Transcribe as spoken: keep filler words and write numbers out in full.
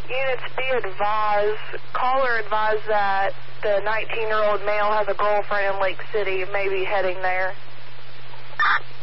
Units be advised, caller advised that the nineteen-year-old male has a girlfriend in Lake City, maybe heading there.